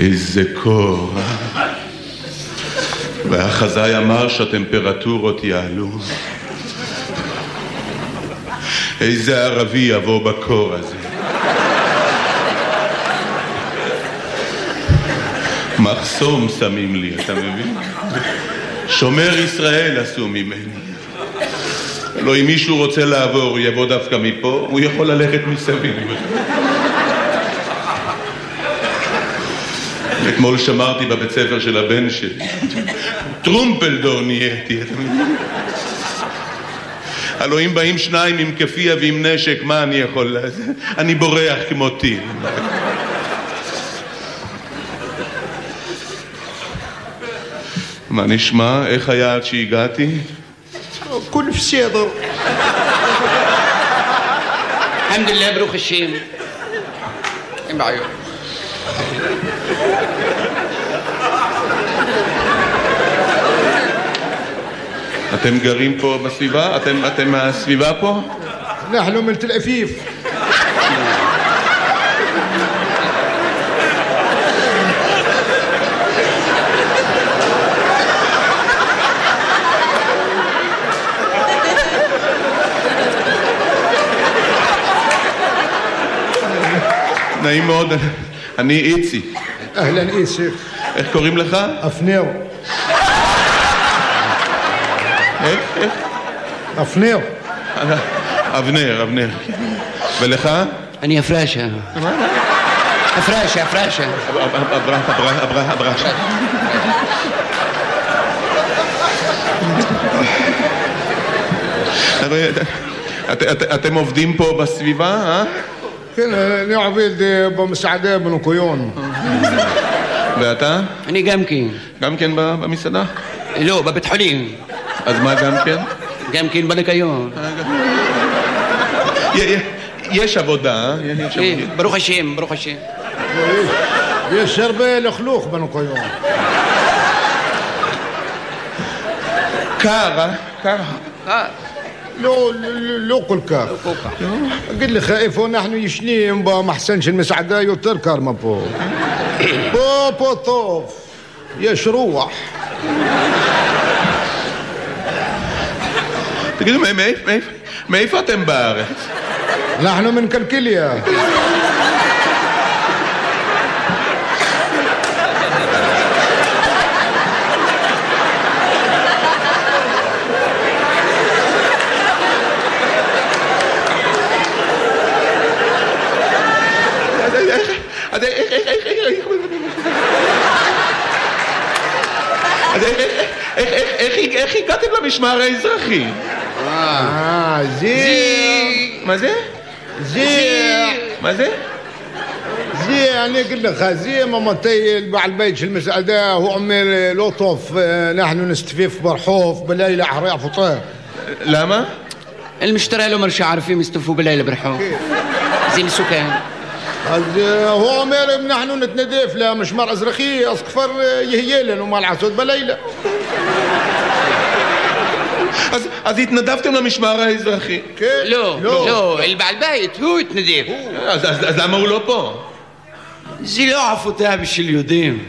איזה קור, והחזאי אמר שהטמפרטורות יעלו. איזה ערבי יבוא בקור הזה. מחסום שמים לי, אתה מבין? שומר ישראל עשו ממני. לא, אם מישהו רוצה לעבור, הוא יבוא דווקא מפה, הוא יכול ללכת מסביב. אתמול שמרתי בבית ספר של הבן שלי. טרומפלדור נהייתי, אתה מבין? הלוא אם באים שניים עם כפיה ועם נשק, מה אני יכול לעשות? אני בורח כמו טיל. מה נשמע? איך היה עד שהגעתי? كل בסדר. الحمد لله ברוך השם. אין בעיות. אתם גרים פה בסביבה? אתם מהסביבה פה? نحن من تل أبيب. נעים מאוד, אני איצי. أهلا إيسي. איך קוראים לך? أفنير. איך? أفنير. אבנר. ולך? אני אפרשה. אפרשה. אברשה. אתם עובדים פה בסביבה, אה? כן, אני עובד במסעדה בנוקיון. ואתה? אני גם כן. גם כן במסעדה? לא, בבית חולים. אז מה גם כן? גם כן בניקיון. יש עבודה, ברוך השם. יש הרבה לכלוך בנוקיון. קר. לא כל כך. אגיד לך איפה אנחנו ישנים במחסן של מסעדה יותר קר מפה. פה טוב, יש רוח. תגידו, מאיפה אתם בארץ? אנחנו מן קלקיליה. איך הגעתם למשמר האזרחי? מה זה? מה זה? אני אגיד לך, زي مامتي بعد البيت של מסעדה, הוא אומר לא טוב, אנחנו נסתופף ברחוב בלילה אחרי הפוטר. למה? المشترى لو مرش عارفين يستفوا بالليل برحوم زي مسكان. אז הוא אומר אם אנחנו נתנדף למשמר אזרחי אז כבר יהיה לנו מה לעשות בלילה. אז התנדבתם למשמר האזרחי? כן. לא, בעל בית הוא התנדב. אז למה הוא לא פה? זה לא עפותה בשביל יהודים.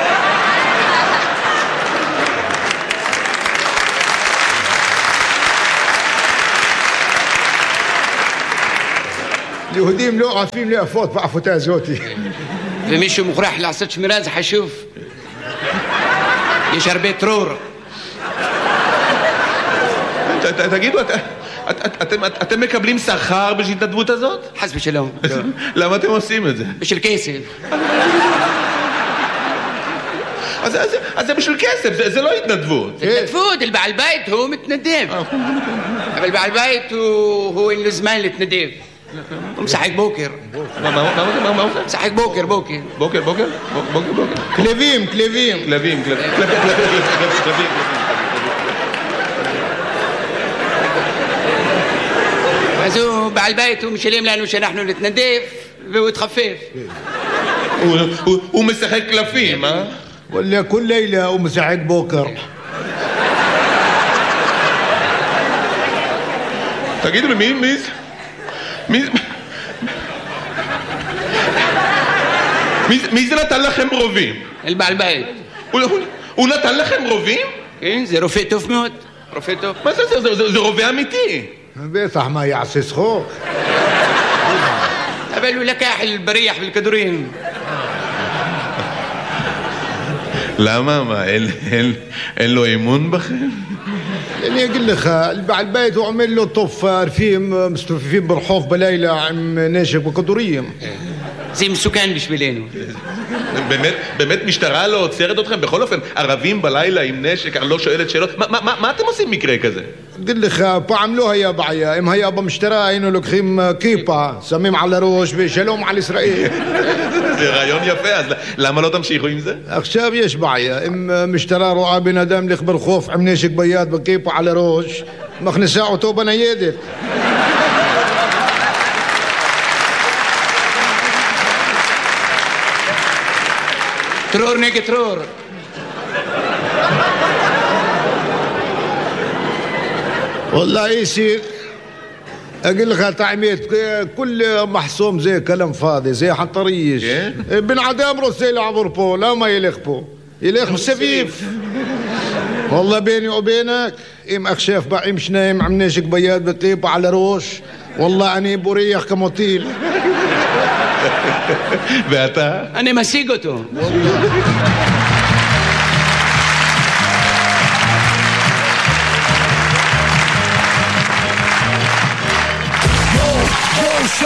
יהודים לא עפים לאפות בעפותה הזאת. ומישהו מוכרח לעשות שמירה, זה חשוב. יש הרבה טרור. תגידו, אתם מקבלים שכר בשביל ההתנדבות הזאת? חס ושלום. למה אתם עושים את זה? בשביל כסף. אז זה בשביל כסף, זה לא התנדבות. זה התנדבות, בעל בית הוא מתנדב. אבל בעל בית הוא אין לו זמן להתנדב. הוא משחק בוקר. מה הוא עושה? משחק בוקר. בוקר? כלבים. אז הוא בעל בית, הוא משלם לנו שאנחנו נתנדב והוא יתחפף. הוא משחק קלפים, אה? וואלה, כל לילה הוא משחק בוקר. תגידו לי, מי מי זה נתן לכם רובים? البعل بيت. הוא נתן לכם רובים? כן, זה רופא טוב מאוד. רופא טוב. מה זה רובה אמיתי. בטח מה יעשה צחוק. אבל הוא לקח البريح بالكدورين. למה? מה, אין לו אמון בכם? يعني أقول لك البعل بيت وعمل له طفار فيهم مستوفين برحوف بليلة عم ناشف بقدوريهم. זה מסוכן בשבילנו. באמת משטרה לא עוצרת אתכם? בכל אופן, ערבים בלילה עם נשק, אני לא שואלת שאלות. מה אתם עושים מקרה כזה? أقول لك פעם לא היה בעיה, אם היה במשטרה היינו לוקחים כיפה, שמים על הראש ושלום על ישראל. זה רעיון יפה, אז למה לא תמשיכו עם זה? עכשיו יש בעיה, אם משטרה רואה בן אדם לך ברחוב עם נשק ביד וכיפה על הראש, מכניסה אותו בניידת. טרור נגד טרור. والله يصير اقول لك تعميت كل محصوم زي كلام فاضي زي حطريش بن عدام رسي العبر بو لا ما يليق بو يليق سفيف والله بيني وبينك ام اخشاف بقى مش نايم عم ناشك بياد بطيب على روش والله اني بريح كموتيل ואתה? אני משיג אותו.